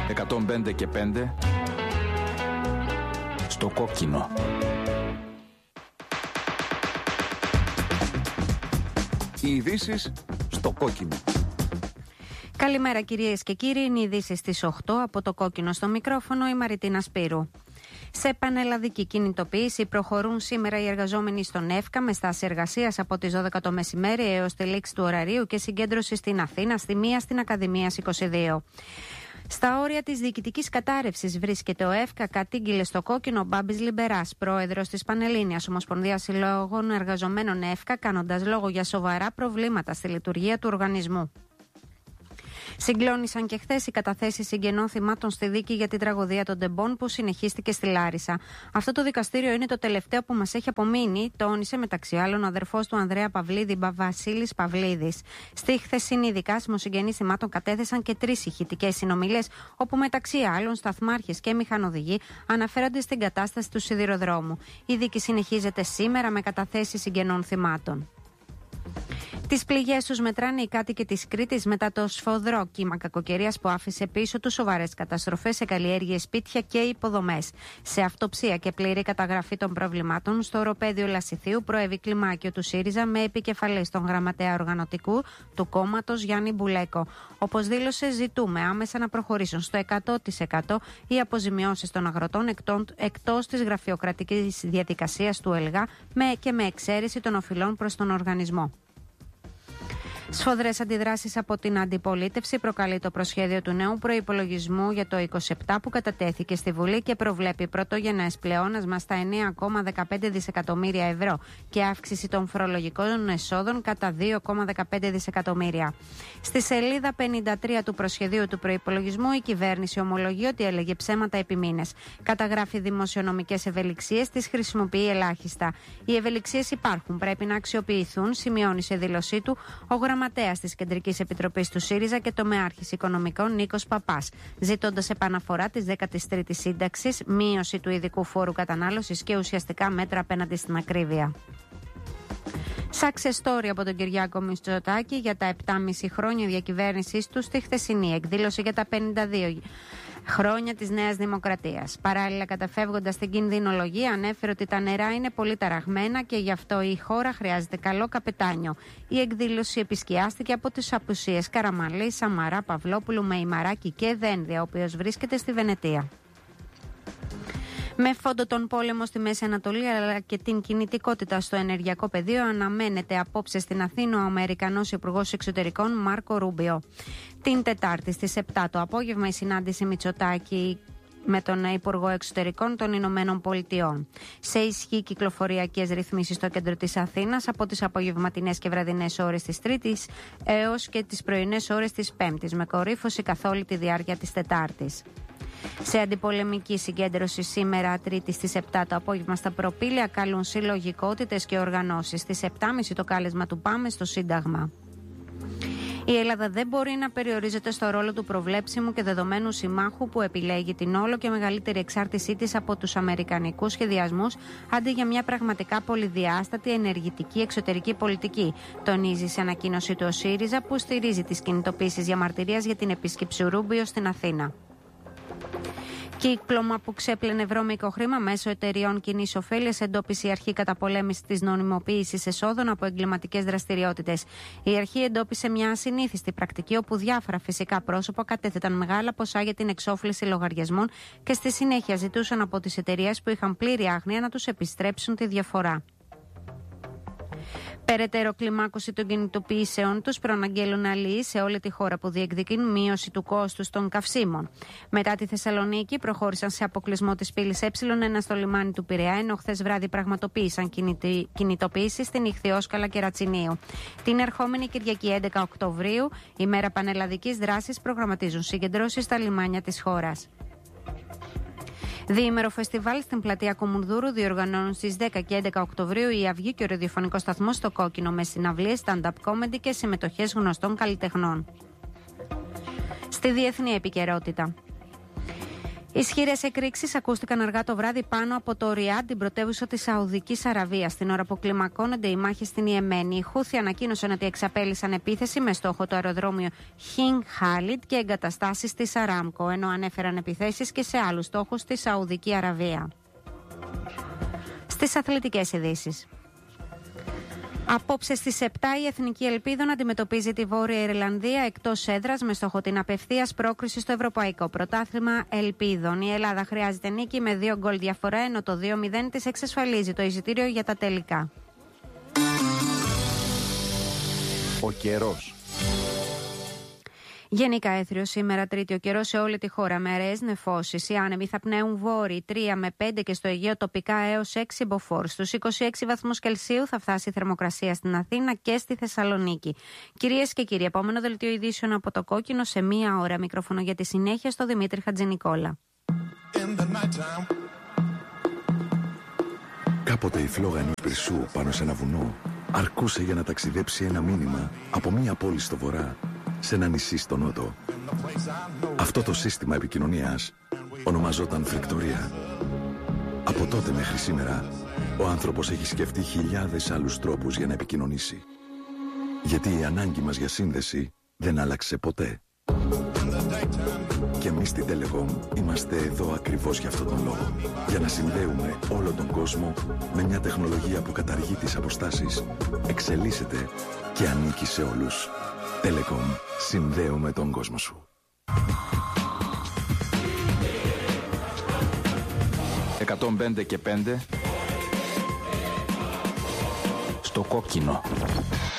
105 και 5 στο κόκκινο. Οι ειδήσεις στο κόκκινο. Καλημέρα κυρίες και κύριοι, είναι οι ειδήσεις στις 8 από το κόκκινο στο μικρόφωνο, η Μαριτίνα Σπύρου. Σε πανελλαδική κινητοποίηση προχωρούν σήμερα οι εργαζόμενοι στον ΕΦΚΑ με στάση εργασίας από τις 12 το μεσημέρι έως τη λήξη του ωραρίου και συγκέντρωση στην Αθήνα, στη μία στην Ακαδημίας 22. Στα όρια της διοικητικής κατάρρευσης βρίσκεται ο ΕΦΚΑ, κατήγγειλε στο κόκκινο ο Μπάμπης Λιμπεράς, πρόεδρος της Πανελλήνιας Ομοσπονδίας Συλλόγων Εργαζομένων ΕΦΚΑ, κάνοντας λόγο για σοβαρά προβλήματα στη λειτουργία του οργανισμού. Συγκλώνησαν και χθες οι καταθέσεις συγγενών θυμάτων στη δίκη για την τραγωδία των Ντεμπών που συνεχίστηκε στη Λάρισα. Αυτό το δικαστήριο είναι το τελευταίο που μας έχει απομείνει, τόνισε μεταξύ άλλων ο αδερφός του Ανδρέα Παυλίδη, Βασίλης Παυλίδης. Στη χθεσινή δικάσιμο συγγενείς θυμάτων κατέθεσαν και 3 ηχητικές συνομιλίες, όπου μεταξύ άλλων σταθμάρχες και μηχανοδηγοί αναφέρονται στην κατάσταση του σιδηροδρόμου. Η δίκη συνεχίζεται σήμερα με καταθέσεις συγγενών θυμάτων. Τις πληγές τους μετράνε οι κάτοικοι της Κρήτης μετά το σφοδρό κύμα κακοκαιρίας που άφησε πίσω του σοβαρές καταστροφές σε καλλιέργειες, σπίτια και υποδομές. Σε αυτοψία και πλήρη καταγραφή των προβλημάτων, στο οροπέδιο Λασιθίου προέβη κλιμάκιο του ΣΥΡΙΖΑ με επικεφαλής τον γραμματέα οργανωτικού του κόμματος Γιάννη Μπουλέκο. Όπως δήλωσε, ζητούμε άμεσα να προχωρήσουν στο 100% οι αποζημιώσεις των αγροτών εκτός της γραφειοκρατικής διαδικασίας του ΕΛΓΑ και με εξαίρεση των οφειλών προς τον οργανισμό. Σφοδρές αντιδράσεις από την αντιπολίτευση προκαλεί το προσχέδιο του νέου προϋπολογισμού για το 2027 που κατατέθηκε στη Βουλή και προβλέπει πρωτογενές πλεόνασμα στα 9,15 δισεκατομμύρια ευρώ και αύξηση των φορολογικών εσόδων κατά 2,15 δισεκατομμύρια. Στη σελίδα 53 του προσχεδίου του προϋπολογισμού η κυβέρνηση ομολογεί ότι έλεγε ψέματα επί μήνες. Καταγράφει δημοσιονομικές ευελιξίες, τις χρησιμοποιεί ελάχιστα. Οι ευελιξίες υπάρχουν, πρέπει να αξιοποιηθούν, σημειώνει σε δήλωσή του ο γραμματέας της Κεντρικής Επιτροπής του ΣΥΡΙΖΑ και τομεάρχης οικονομικών Νίκος Παπάς, ζητώντας επαναφορά της 13ης σύνταξης, μείωση του ειδικού φόρου κατανάλωσης και ουσιαστικά μέτρα απέναντι στην ακρίβεια. Success story από τον Κυριάκο Μητσοτάκη για τα 7,5 χρόνια διακυβέρνησής του στη χθεσινή εκδήλωση για τα 52 χρόνια της Νέας Δημοκρατίας. Παράλληλα, καταφεύγοντας στην κινδυνολογία, ανέφερε ότι τα νερά είναι πολύ ταραγμένα και γι' αυτό η χώρα χρειάζεται καλό καπετάνιο. Η εκδήλωση επισκιάστηκε από τις απουσίες Καραμανλή, Σαμαρά, Παυλόπουλου, Μεϊμαράκη και Δένδια, ο οποίος βρίσκεται στη Βενετία. Με φόντο τον πόλεμο στη Μέση Ανατολή αλλά και την κινητικότητα στο ενεργειακό πεδίο, αναμένεται απόψε στην Αθήνα ο Αμερικανός Υπουργός Εξωτερικών Μάρκο Ρούμπιο. Την Τετάρτη στις 7 το απόγευμα η συνάντηση Μητσοτάκη με τον Υπουργό Εξωτερικών των Ηνωμένων Πολιτειών. Σε ισχύ κυκλοφοριακές ρυθμίσεις στο κέντρο της Αθήνας από τις απογευματινές και βραδινές ώρες της Τρίτης έως και τις πρωινές ώρες της Πέμπτης, με κορύφωση καθ' όλη τη διάρκεια της Τετάρτης. Σε αντιπολεμική συγκέντρωση σήμερα Τρίτη στις 7 το απόγευμα στα Προπήλαια καλούν συλλογικότητες και οργανώσεις. Στις 7.30 το κάλεσμα του Πάμε στο Σύνταγμα. Η Ελλάδα δεν μπορεί να περιορίζεται στο ρόλο του προβλέψιμου και δεδομένου συμμάχου που επιλέγει την όλο και μεγαλύτερη εξάρτησή της από τους αμερικανικούς σχεδιασμούς αντί για μια πραγματικά πολυδιάστατη ενεργητική εξωτερική πολιτική, τονίζει σε ανακοίνωση του ο ΣΥΡΙΖΑ που στηρίζει τις κινητοποίησεις διαμαρτυρίας για την επίσκεψη Ρούμπιο στην Αθήνα. Κύκλωμα που ξέπλαινε βρώμικο χρήμα μέσω εταιριών κοινής ωφέλειας εντόπισε η αρχή καταπολέμησης της νομιμοποίησης εσόδων από εγκληματικές δραστηριότητες. Η αρχή εντόπισε μια ασυνήθιστη πρακτική όπου διάφορα φυσικά πρόσωπα κατέθεταν μεγάλα ποσά για την εξόφληση λογαριασμών και στη συνέχεια ζητούσαν από τις εταιρείες που είχαν πλήρη άγνοια να τους επιστρέψουν τη διαφορά. Περαιτέρω κλιμάκωση των κινητοποιήσεων τους προαναγγέλουν αλληλείς σε όλη τη χώρα που διεκδικούν μείωση του κόστους των καυσίμων. Μετά τη Θεσσαλονίκη προχώρησαν σε αποκλεισμό της πύλης Ε1 στο λιμάνι του Πειραιά, ενώ χθες βράδυ πραγματοποίησαν κινητοποιήσεις στην Ιχθυόσκαλα και Ρατσινίου. Την ερχόμενη Κυριακή 11 Οκτωβρίου, ημέρα πανελλαδικής δράσης, προγραμματίζουν συγκεντρώσεις στα λιμάνια της χώρας. Διήμερο φεστιβάλ στην πλατεία Κομουνδούρου διοργανώνουν στις 10 και 11 Οκτωβρίου η Αυγή και ο ραδιοφωνικός σταθμός στο Κόκκινο με συναυλίες, stand-up comedy και συμμετοχές γνωστών καλλιτεχνών. Στη διεθνή επικαιρότητα. Ισχυρές εκρήξεις ακούστηκαν αργά το βράδυ πάνω από το Ριάντ, την πρωτεύουσα της Σαουδικής Αραβίας, την ώρα που κλιμακώνονται οι μάχες στην Ιεμένη. Οι Χούθι ανακοίνωσαν ότι εξαπέλυσαν επίθεση με στόχο το αεροδρόμιο Χιν Χάλιντ και εγκαταστάσεις της Αράμκο, ενώ ανέφεραν επιθέσεις και σε άλλους στόχους στη Σαουδική Αραβία. Στις αθλητικές ειδήσεις. Απόψε στις 7 η Εθνική Ελπίδων αντιμετωπίζει τη Βόρεια Ιρλανδία εκτός έδρας με στόχο την απευθείας πρόκριση στο Ευρωπαϊκό Πρωτάθλημα Ελπίδων. Η Ελλάδα χρειάζεται νίκη με 2 γκολ διαφορά, ενώ το 2-0 της εξασφαλίζει το εισιτήριο για τα τελικά. Ο καιρός. Γενικά έθριο σήμερα Τρίτη ο καιρός σε όλη τη χώρα με αραιές νεφώσεις. Οι άνεμοι θα πνέουν βόρειοι 3 με 5 και στο Αιγαίο τοπικά έως 6 μποφόρ. Στους 26 βαθμούς Κελσίου θα φτάσει η θερμοκρασία στην Αθήνα και στη Θεσσαλονίκη. Κυρίες και κύριοι, επόμενο δελτίο ειδήσεων από το Κόκκινο σε 1 ώρα. Μικρόφωνο για τη συνέχεια στο Δημήτρη Χατζηνικόλα. Κάποτε η φλόγα ενός πυρσού πάνω σε ένα βουνό αρκούσε για να ταξιδέψει ένα μήνυμα από μία πόλη στο βορρά σε ένα νησί στο νότο. Αυτό το σύστημα επικοινωνίας ονομαζόταν φρικτορία. Από τότε μέχρι σήμερα, ο άνθρωπος έχει σκεφτεί χιλιάδες άλλους τρόπους για να επικοινωνήσει. Γιατί η ανάγκη μας για σύνδεση δεν άλλαξε ποτέ. Και εμείς στην Telecom είμαστε εδώ ακριβώς για αυτόν τον λόγο. Για να συνδέουμε όλο τον κόσμο με μια τεχνολογία που καταργεί τις αποστάσεις, εξελίσσεται και ανήκει σε όλους. Telecom. Συνδέουμε τον κόσμο σου. 105 και 5 στο Κόκκινο.